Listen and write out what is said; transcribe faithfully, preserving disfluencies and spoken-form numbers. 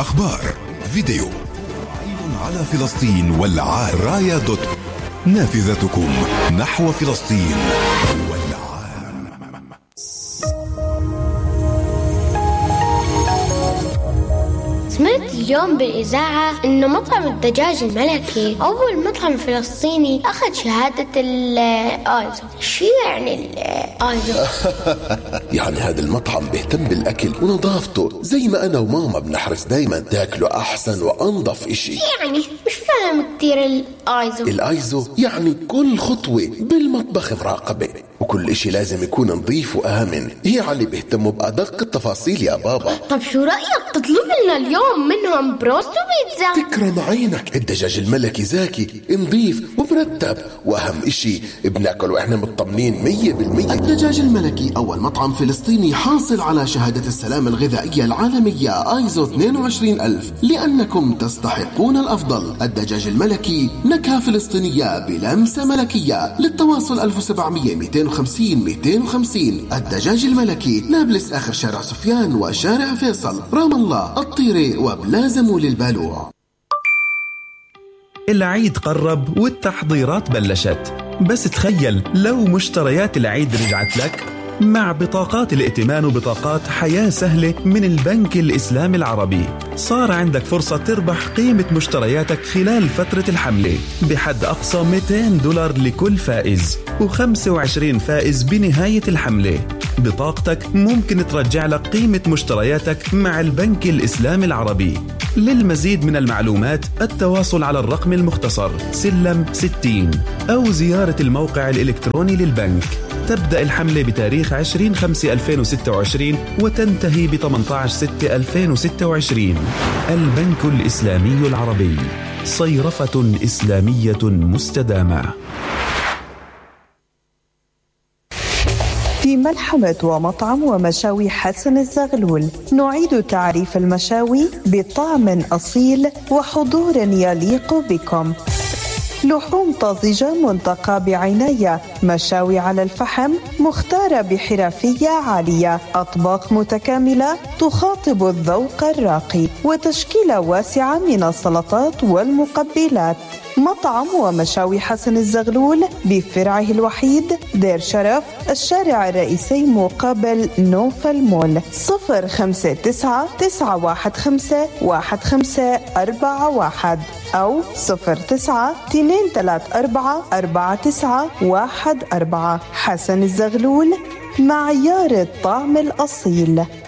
أخبار، فيديو على فلسطين والعالم. راية دوت نافذتكم نحو فلسطين والعالم. سمعت اليوم بالإذاعة إنه مطعم الدجاج الملكي أول مطعم فلسطيني أخذ شهادة الآيزو. شو يعني الآيزو؟ يعني هذا المطعم بيهتم بالأكل ونظافته زي ما أنا وماما بنحرص دايما تاكله أحسن وأنظف إشي. يعني مش فاهم كتير الآيزو. الآيزو يعني كل خطوة بالمطبخ مراقبة، وكل إشي لازم يكون نظيف وآمن. يعني بيهتموا بأدق التفاصيل يا بابا. طب شو رأيك تطلب لنا اليوم منهم بروست وبيتزا؟ تكرم عينك. الدجاج الملكي زاكي نظيف ومرتب، وأهم إشي بناكل وإحنا مطمنين مية بالمية. الدجاج الملكي أول مطعم فلسطيني حاصل على شهادة السلامة الغذائية العالمية آيزو اثنين وعشرين ألف، لأنكم تستحقون الأفضل. الدجاج الملكي نكهة فلسطينية بلمسة ملكية. للتواصل ألف وسبعمية مئتين وخمسين مئتين وخمسين. الدجاج الملكي، نابلس آخر شارع سفيان وشارع فيصل، رام الله، الطيرة وبلازم للبالوع. العيد قرب والتحضيرات بلشت، بس تخيل لو مشتريات العيد رجعت لك مع بطاقات الائتمان وبطاقات حياة سهلة من البنك الإسلامي العربي. صار عندك فرصة تربح قيمة مشترياتك خلال فترة الحملة بحد أقصى مئتين دولار لكل فائز، وخمسة وعشرين فائز بنهاية الحملة. بطاقتك ممكن ترجع لك قيمة مشترياتك مع البنك الإسلامي العربي. للمزيد من المعلومات التواصل على الرقم المختصر سلم ستين أو زيارة الموقع الإلكتروني للبنك. تبدأ الحملة بتاريخ عشرين خمسة ألفين وستة وعشرين وتنتهي ب ثمانية عشر ستة ألفين وستة وعشرين. البنك الإسلامي العربي، صيرفة إسلامية مستدامة. في ملحمة ومطعم ومشاوي حسن الزغلول نعيد تعريف المشاوي بطعم أصيل وحضور يليق بكم. لحوم طازجة منتقى بعناية، مشاوي على الفحم مختارة بحرفية عالية، أطباق متكاملة تخاطب الذوق الراقي، وتشكيلة واسعة من السلطات والمقبلات. مطعم ومشاوي حسن الزغلول بفرعه الوحيد دير شرف، الشارع الرئيسي مقابل نوفا المول. صفر خمسة تسعة تسعة واحد خمسة واحد خمسة أربعة واحد أو صفر تسعة اثنين ثلاثة أربعة أربعة تسعة واحد أربعة. حسن الزغلول، معيار الطعم الأصيل.